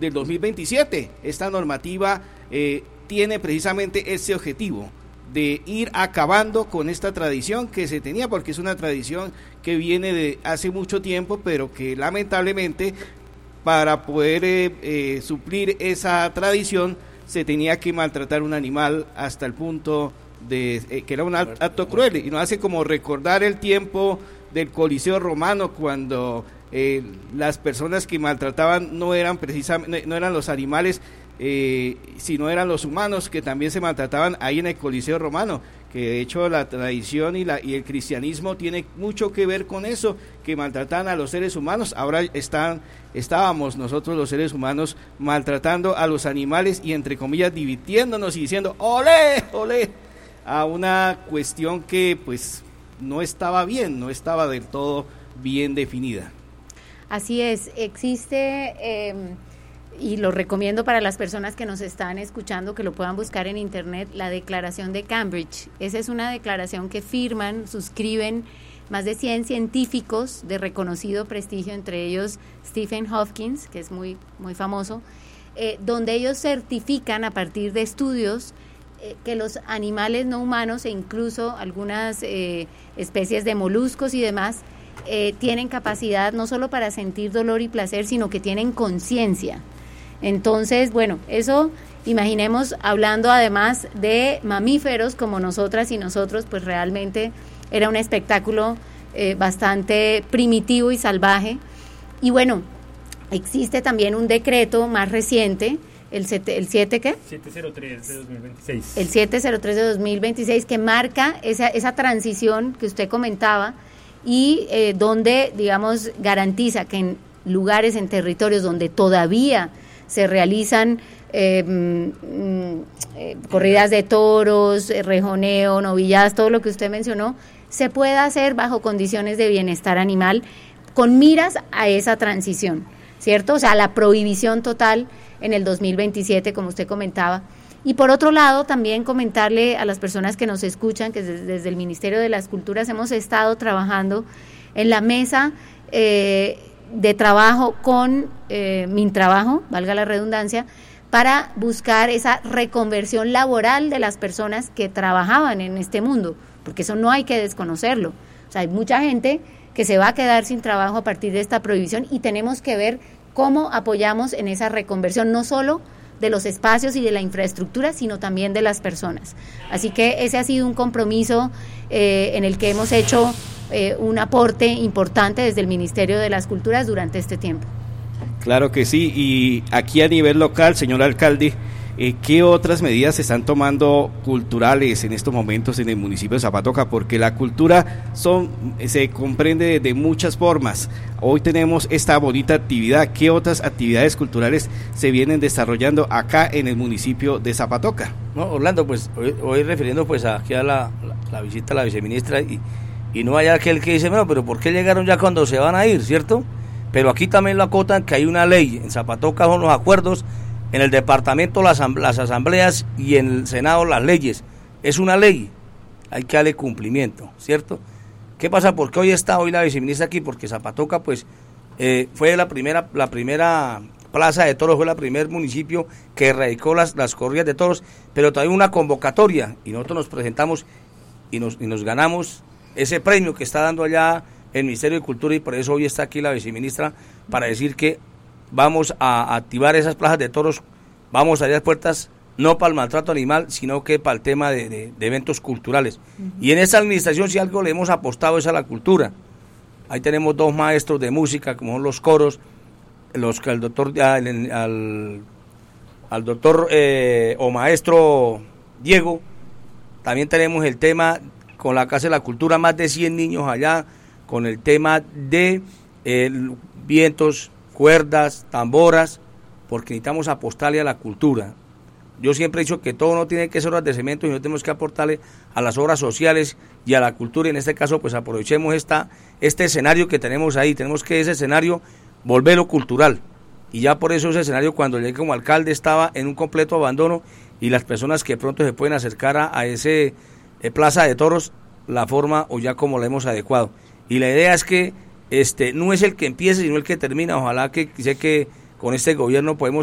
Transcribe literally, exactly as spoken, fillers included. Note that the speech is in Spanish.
del dos mil veintisiete. Esta normativa eh, tiene precisamente ese objetivo de ir acabando con esta tradición que se tenía, porque es una tradición que viene de hace mucho tiempo, pero que lamentablemente para poder eh, eh, suplir esa tradición se tenía que maltratar un animal hasta el punto de eh, que era un acto cruel, y nos hace como recordar el tiempo del Coliseo Romano, cuando eh, las personas que maltrataban no eran precisamente no eran los animales, eh, sino eran los humanos, que también se maltrataban ahí en el Coliseo Romano, que de hecho la tradición y, la, y el cristianismo tiene mucho que ver con eso, que maltrataban a los seres humanos. Ahora están, estábamos nosotros los seres humanos maltratando a los animales y entre comillas divirtiéndonos y diciendo ¡olé, olé!, a una cuestión que pues no estaba bien, no estaba del todo bien definida. Así es, existe, eh, y lo recomiendo para las personas que nos están escuchando, que lo puedan buscar en internet, la Declaración de Cambridge. Esa es una declaración que firman, suscriben más de cien científicos de reconocido prestigio, entre ellos Stephen Hawking, que es muy, muy famoso, eh, donde ellos certifican a partir de estudios que los animales no humanos e incluso algunas eh, especies de moluscos y demás eh, tienen capacidad no solo para sentir dolor y placer, sino que tienen conciencia. Entonces, bueno, eso imaginemos hablando además de mamíferos como nosotras y nosotros, pues realmente era un espectáculo eh, bastante primitivo y salvaje. Y bueno, existe también un decreto más reciente, el siete, el siete ¿qué? setecientos tres de dos mil veintiséis. El setecientos tres de dos mil veintiséis, que marca esa, esa transición que usted comentaba y eh, donde, digamos, garantiza que en lugares, en territorios donde todavía se realizan eh, eh, corridas de toros, eh, rejoneo, novilladas, todo lo que usted mencionó, se puede hacer bajo condiciones de bienestar animal con miras a esa transición, ¿cierto? O sea, la prohibición total en el dos mil veintisiete, como usted comentaba. Y por otro lado, también comentarle a las personas que nos escuchan que desde, desde el Ministerio de las Culturas hemos estado trabajando en la mesa eh, de trabajo con eh, Mintrabajo, valga la redundancia, para buscar esa reconversión laboral de las personas que trabajaban en este mundo, porque eso no hay que desconocerlo. O sea, hay mucha gente que se va a quedar sin trabajo a partir de esta prohibición y tenemos que ver cómo apoyamos en esa reconversión, no solo de los espacios y de la infraestructura, sino también de las personas. Así que ese ha sido un compromiso eh, en el que hemos hecho eh, un aporte importante desde el Ministerio de las Culturas durante este tiempo. Claro que sí, y aquí a nivel local, señor alcalde, Eh, ¿qué otras medidas se están tomando culturales en estos momentos en el municipio de Zapatoca? Porque la cultura son se comprende de, de muchas formas. Hoy tenemos esta bonita actividad. ¿Qué otras actividades culturales se vienen desarrollando acá en el municipio de Zapatoca? No, Orlando, pues hoy, hoy refiriendo pues aquí a la, la, la visita a la viceministra y, y no hay aquel que dice, bueno, pero ¿por qué llegaron ya cuando se van a ir, cierto? Pero aquí también lo acotan que hay una ley. En Zapatoca son los acuerdos, en el departamento las, las asambleas y en el Senado las leyes. Es una ley, hay que darle cumplimiento, ¿cierto? ¿Qué pasa? ¿Por qué hoy está hoy la viceministra aquí? Porque Zapatoca pues eh, fue la primera la primera plaza de toros, fue el primer municipio que erradicó las, las corridas de toros, pero todavía una convocatoria y nosotros nos presentamos y nos, y nos ganamos ese premio que está dando allá el Ministerio de Cultura y por eso hoy está aquí la viceministra para decir que vamos a activar esas plazas de toros, vamos a abrir las puertas no para el maltrato animal, sino que para el tema de, de, de eventos culturales. Uh-huh. Y en esta administración si algo le hemos apostado es a la cultura. Ahí tenemos dos maestros de música, como son los coros, los que el doctor, al, al, al doctor eh, o maestro Diego, también tenemos el tema con la Casa de la Cultura, más de cien niños allá, con el tema de eh, vientos, cuerdas, tamboras, porque necesitamos apostarle a la cultura. Yo siempre he dicho que todo no tiene que ser obras de cemento, sino tenemos que aportarle a las obras sociales y a la cultura, y en este caso pues aprovechemos esta, este escenario que tenemos ahí, tenemos que ese escenario volverlo cultural, y ya por eso ese escenario cuando llegué como alcalde estaba en un completo abandono, y las personas que pronto se pueden acercar a, a ese eh, plaza de toros, la forma o ya como la hemos adecuado, y la idea es que este no es el que empiece, sino el que termina. Ojalá que sé que con este gobierno podemos